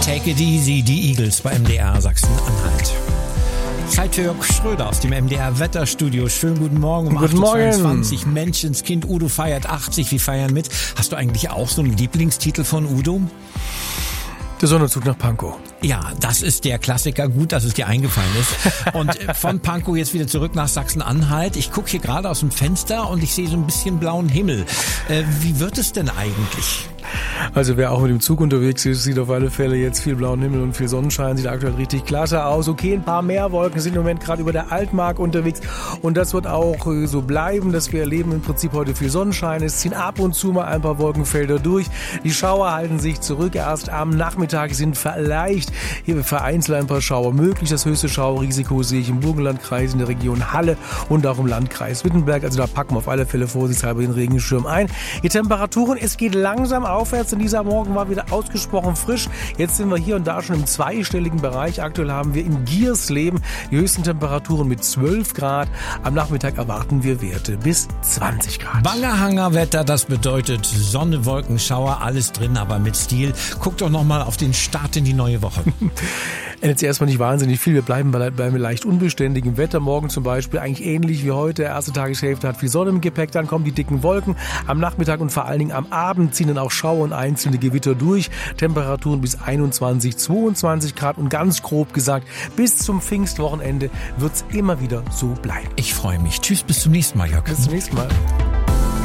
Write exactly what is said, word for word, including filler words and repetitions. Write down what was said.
Take it easy, die Eagles bei M D R Sachsen-Anhalt. Zeit für Jörg Schröder aus dem M D R Wetterstudio. Schönen guten Morgen um guten acht Uhr zweiundzwanzig. Menschenskind Udo feiert achtzig. Wir feiern mit. Hast du eigentlich auch so einen Lieblingstitel von Udo? Der Sonnenzug nach Pankow. Ja, das ist der Klassiker. Gut, dass es dir eingefallen ist. Und von Pankow jetzt wieder zurück nach Sachsen-Anhalt. Ich gucke hier gerade aus dem Fenster und ich sehe so ein bisschen blauen Himmel. Äh, wie wird es denn eigentlich? Also wer auch mit dem Zug unterwegs ist, sieht auf alle Fälle jetzt viel blauen Himmel und viel Sonnenschein, sieht aktuell richtig klasse aus. Okay, ein paar mehr Wolken sind im Moment gerade über der Altmark unterwegs und das wird auch so bleiben, dass wir erleben im Prinzip heute viel Sonnenschein. Es ziehen ab und zu mal ein paar Wolkenfelder durch. Die Schauer halten sich zurück. Erst am Nachmittag sind vielleicht hier vereinzelt ein paar Schauer möglich. Das höchste Schauerrisiko sehe ich im Burgenlandkreis, in der Region Halle und auch im Landkreis Wittenberg. Also da packen wir auf alle Fälle vorsichtshalber den Regenschirm ein. Die Temperaturen, es geht langsam aufwärts, denn dieser Morgen war wieder ausgesprochen frisch. Jetzt sind wir hier und da schon im zweistelligen Bereich. Aktuell haben wir in Giersleben die höchsten Temperaturen mit zwölf Grad. Am Nachmittag erwarten wir Werte bis zwanzig Grad. Bangerhanger-Wetter, das bedeutet Sonne, Wolken, Schauer, alles drin, aber mit Stil. Guck doch noch mal auf den Start in die neue Woche. Jetzt erstmal nicht wahnsinnig viel. Wir bleiben bei, bei leicht unbeständigem Wetter. Morgen zum Beispiel eigentlich ähnlich wie heute. Erste Tageshälfte hat viel Sonne im Gepäck, dann kommen die dicken Wolken. Am Nachmittag und vor allen Dingen am Abend ziehen dann auch Schauer und einzelne Gewitter durch. Temperaturen bis einundzwanzig, zweiundzwanzig Grad und ganz grob gesagt, bis zum Pfingstwochenende wird's immer wieder so bleiben. Ich freue mich. Tschüss, bis zum nächsten Mal, Jörg. Bis zum nächsten Mal.